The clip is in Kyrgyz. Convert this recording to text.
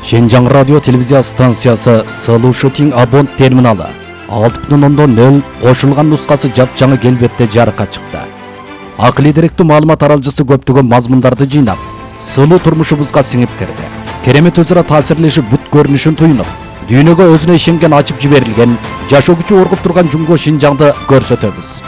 Şenjan radyo televizya stansiyası Сылуу Шутинг абонт терминалы 6.0 qo'shilgan nusxasi jap-жаңы kelbetте жарыкка чыкты. Акылий деректүү маалымат аралчысы көптөгөн мазмундарды жыйнап, сылуу турмушубузга сиңип кирди. Керемет өзара таасирлешип бут көрүнүшүн туйнуп, дүйнөгө өзүнө ишенген ачып жиберилген, жашоо күчү оргуп турган Жумго Шинжаңды көрсөтөбүз.